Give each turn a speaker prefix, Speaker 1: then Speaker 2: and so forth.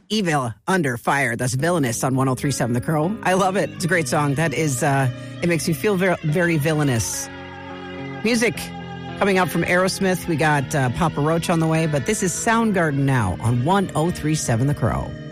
Speaker 1: Evil Under Fire. That's Villainous on 103.7 The Crow. I love it. It's a great song. That is, it makes you feel very, very villainous. Music coming out from Aerosmith. We got Papa Roach on the way, but this is Soundgarden now on 103.7 The Crow.